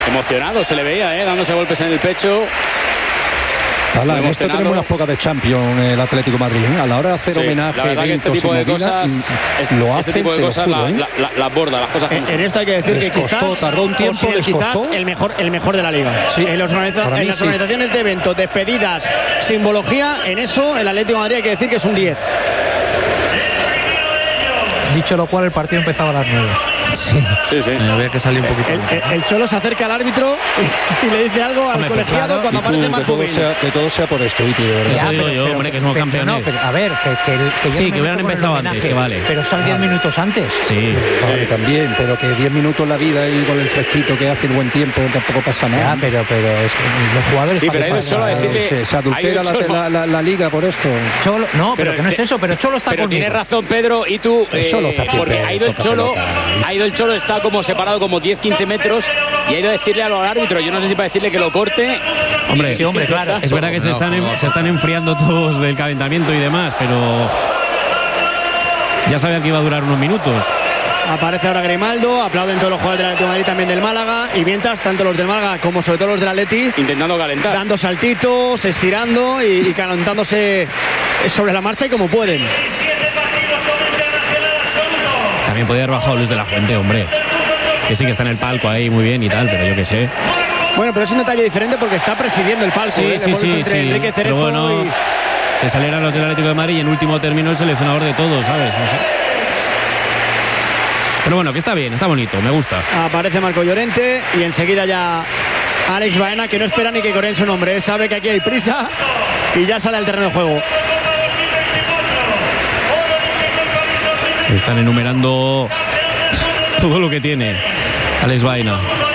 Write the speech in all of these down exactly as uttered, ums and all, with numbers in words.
Emocionado se le veía, ¿eh? Dándose golpes en el pecho. Ala, en esto tenemos unas pocas de Champions el Atlético de Madrid, ¿eh? A la hora de hacer sí, homenaje, la verdad que este tipo de cosas, este, lo hacen, este tipo de cosas juro, la, ¿eh? la, la, la borda, las cosas en, en esto hay que decir les que costó, quizás tardó un tiempo, les quizás costó. el mejor, el mejor de la liga. Sí, en, los organiza, en las sí. organizaciones de eventos, despedidas, simbología, en eso el Atlético de Madrid hay que decir que es un diez. Dicho lo cual, el partido empezaba a las nueve. Sí, sí, sí. Había que salir un poquito. El, el, el Cholo se acerca al árbitro y, y le dice algo al hombre, colegiado claro, cuando aparece Marco que, sea, que todo sea por esto, Iti, de verdad. Eso digo yo, hombre, que somos campeones. No, a ver, que, que, que sí, que hubieran empezado antes, que vale. Pero son diez minutos antes. Sí, vale, sí. también, pero que diez minutos la vida y con el fresquito que hace el buen tiempo tampoco pasa nada. Ya, pero, pero es que los jugadores. Sí, pero hay solo a decirle. Se, se adultera la, la, la, la liga por esto. Cholo, no, pero, pero que no es eso, pero Cholo está pero conmigo. Tiene razón, Pedro, y tú. Eh, Cholo está porque ha ido el Cholo, ha ido el Cholo, está como separado como diez quince metros y ha ido a decirle al árbitro, yo no sé si para decirle que lo corte. Hombre, sí, hombre, claro. Es verdad que no, se, están en, se están enfriando todos del calentamiento y demás, pero ya sabían que iba a durar unos minutos. Aparece ahora Grimaldo, aplauden todos los jugadores del Atlético de Madrid, también del Málaga, y mientras tanto los del Málaga como sobre todo los del Atleti intentando calentar, dando saltitos, estirando y, y calentándose sobre la marcha y como pueden. También podía haber bajado Luis de la Fuente, hombre, que sí que está en el palco ahí muy bien y tal, pero yo qué sé. Bueno, pero es un detalle diferente porque está presidiendo el palco. Sí, ¿eh? sí, sí, entre sí. Enrique Cerezo bueno, y... que salieran los del Atlético de Madrid y en último término el seleccionador de todos, ¿sabes? No sé. Pero bueno, que está bien, está bonito, me gusta. Aparece Marco Llorente y enseguida ya Alex Baena, que no espera ni que coreen su nombre. Él sabe que aquí hay prisa y ya sale al terreno de juego. Están enumerando todo lo que tiene Alex Baena.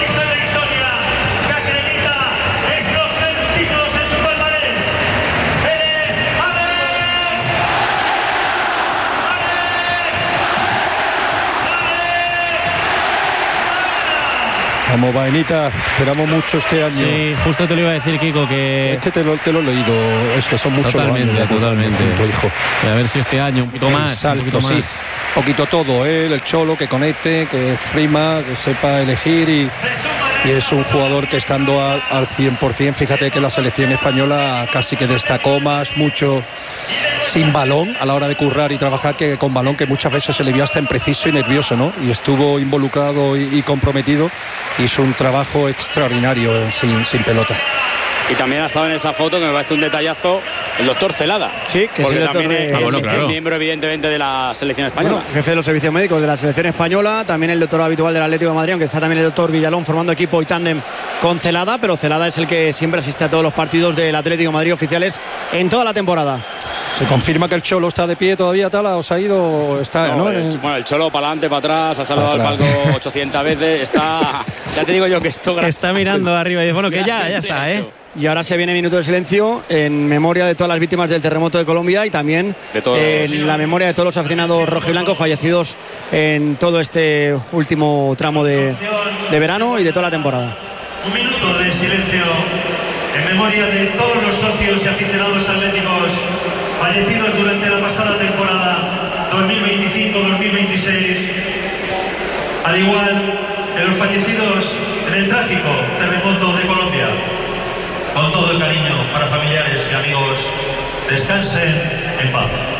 Como Baenita, esperamos mucho este año. Sí, justo te lo iba a decir, Kiko, que... Es que te lo, te lo he leído, es que son muchos totalmente, años. Totalmente, totalmente. Hijo. A ver si este año un poquito más, salto, un poquito sí. más. Un poquito todo, ¿eh? El Cholo, que conecte, que exprima, que sepa elegir y, y es un jugador que estando al, al cien por cien, fíjate que la selección española casi que destacó más, mucho sin balón a la hora de currar y trabajar que con balón, que muchas veces se le vio hasta impreciso y nervioso, ¿no? Y estuvo involucrado y, y comprometido, hizo un trabajo extraordinario sin, sin pelota. Y también ha estado en esa foto, que me parece un detallazo, el doctor Celada. Sí, que porque es también de... es, ah, bueno, claro. miembro evidentemente de la selección española. Bueno, jefe de los servicios médicos de la selección española, también el doctor habitual del Atlético de Madrid, aunque está también el doctor Villalón formando equipo y tándem con Celada, pero Celada es el que siempre asiste a todos los partidos del Atlético de Madrid oficiales en toda la temporada. ¿Se confirma que el Cholo está de pie todavía, Tala? ¿O se ha ido? Está, no, ¿no? El, bueno, el Cholo para adelante, para atrás, ha saludado al palco ochocientas veces, está... Ya te digo yo que esto... Está mirando arriba y dice, bueno, que ya, ya está, ¿eh? Y ahora se viene minuto de silencio en memoria de todas las víctimas del terremoto de Colombia y también en la memoria de todos los aficionados rojiblancos fallecidos en todo este último tramo de, de verano y de toda la temporada. Un minuto de silencio en memoria de todos los socios y aficionados atléticos fallecidos durante la pasada temporada dos mil veinticinco dos mil veintiséis, al igual de los fallecidos en el trágico terremoto de Colombia. Con todo el cariño para familiares y amigos, descansen en paz.